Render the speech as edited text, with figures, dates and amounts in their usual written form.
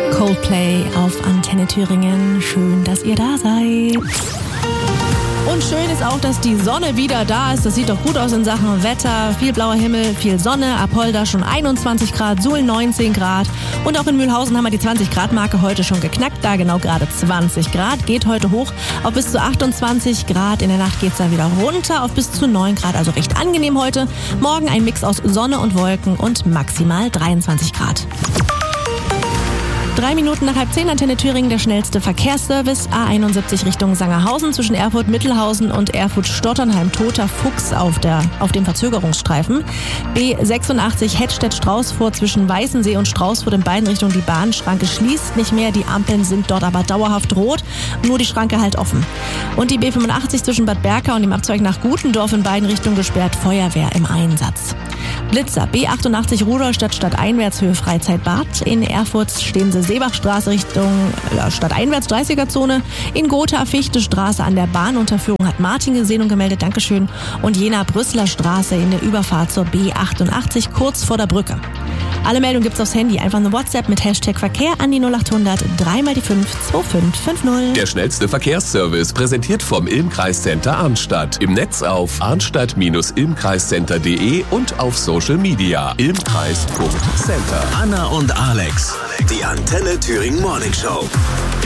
Coldplay auf Antenne Thüringen. Schön, dass ihr da seid. Und schön ist auch, dass die Sonne wieder da ist. Das sieht doch gut aus in Sachen Wetter. Viel blauer Himmel, viel Sonne. Apolda schon 21 Grad, Suhl 19 Grad. Und auch in Mühlhausen haben wir die 20-Grad-Marke heute schon geknackt. Da genau gerade 20 Grad. Geht heute hoch auf bis zu 28 Grad. In der Nacht geht's dann wieder runter auf bis zu 9 Grad. Also recht angenehm heute. Morgen ein Mix aus Sonne und Wolken und maximal 23 Grad. 3 Minuten nach 9:30, Antenne Thüringen, der schnellste Verkehrsservice. A71 Richtung Sangerhausen zwischen Erfurt-Mittelhausen und Erfurt-Stotternheim. Toter Fuchs auf dem Verzögerungsstreifen. B86 Hettstedt-Straußfurt zwischen Weißensee und Straußfurt in beiden Richtungen. Die Bahnschranke schließt nicht mehr. Die Ampeln sind dort aber dauerhaft rot. Nur die Schranke halt offen. Und die B85 zwischen Bad Berka und dem Abzweig nach Gutendorf in beiden Richtungen gesperrt. Feuerwehr im Einsatz. Blitzer, B88 Rudolstadt stadteinwärts Höhe Freizeitbad. In Erfurt stehen sie Seebachstraße Richtung stadteinwärts 30er-Zone. In Gotha Fichtestraße an der Bahnunterführung hat Martin gesehen und gemeldet, Dankeschön. Und Jena-Brüsseler Straße in der Überfahrt zur B88 kurz vor der Brücke. Alle Meldungen gibt's aufs Handy. Einfach eine WhatsApp mit Hashtag Verkehr an die 0800 3x5 2550. Der schnellste Verkehrsservice präsentiert vom Ilm-Kreiscenter Arnstadt. Im Netz auf arnstadt-ilmkreiscenter.de und auf Social Media ilmkreis.center. Anna und Alex, die Antenne Thüringen Morning Show.